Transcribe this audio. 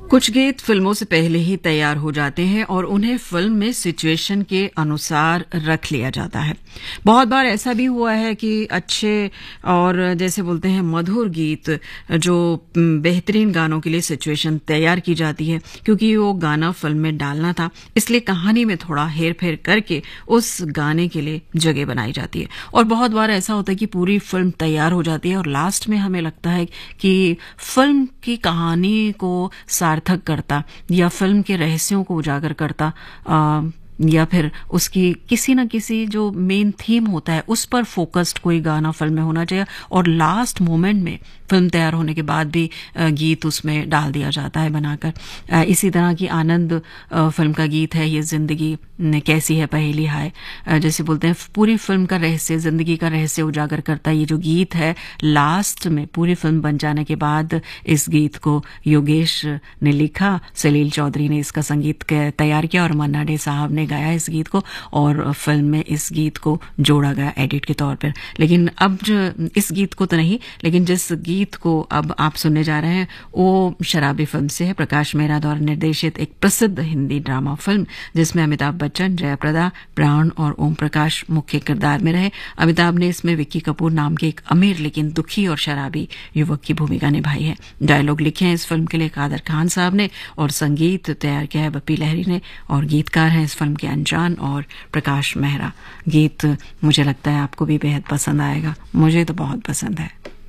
कुछ गीत फिल्मों से पहले ही तैयार हो जाते हैं और उन्हें फिल्म में सिचुएशन के अनुसार रख लिया जाता है। बहुत बार ऐसा भी हुआ है कि अच्छे और जैसे बोलते हैं मधुर गीत जो बेहतरीन गानों के लिए सिचुएशन तैयार की जाती है, क्योंकि वो गाना फिल्म में डालना था, इसलिए कहानी में थोड़ा हेर फेर करके उस गाने के लिए जगह बनाई जाती है। और बहुत बार ऐसा होता है कि पूरी फिल्म तैयार हो जाती है और लास्ट में हमें लगता है कि फिल्म की कहानी को सार्थक करता या फिल्म के रहस्यों को उजागर करता या फिर उसकी किसी न किसी जो मेन थीम होता है उस पर फोकस्ड कोई गाना फिल्म में होना चाहिए। और लास्ट मोमेंट में फिल्म तैयार होने के बाद भी गीत उसमें डाल दिया जाता है बनाकर। इसी तरह की आनंद फिल्म का गीत है ये जिंदगी कैसी है पहेली हाय, जैसे बोलते हैं पूरी फिल्म का रहस्य, जिंदगी का रहस्य उजागर करता है ये जो गीत है। लास्ट में पूरी फिल्म बन जाने के बाद इस गीत को योगेश ने लिखा, सलील चौधरी ने इसका संगीत तैयार किया और मन्ना डे साहब ने गाया इस गीत को और फिल्म में इस गीत को जोड़ा गया एडिट के तौर पर। लेकिन अब इस गीत को तो नहीं, लेकिन जिस गीत को अब आप सुनने जा रहे हैं वो शराबी फिल्म से है। प्रकाश मेहरा द्वारा निर्देशित एक प्रसिद्ध हिंदी ड्रामा फिल्म जिसमें अमिताभ बच्चन, जयाप्रदा, प्राण और ओम प्रकाश मुख्य किरदार में रहे। अमिताभ ने इसमें विक्की कपूर नाम के एक अमीर लेकिन दुखी और शराबी युवक की भूमिका निभाई है। डायलॉग लिखे हैं इस फिल्म के लिए कादर खान साहब ने और संगीत तैयार किया है बप्पी लहरी ने और गीतकार हैं इस फिल्म के अनजान और प्रकाश मेहरा। गीत मुझे लगता है आपको भी बेहद पसंद आएगा, मुझे तो बहुत पसंद है।